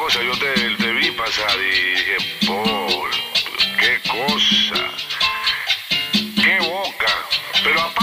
cosa, yo te vi pasar y dije, Paul, qué cosa, qué boca, pero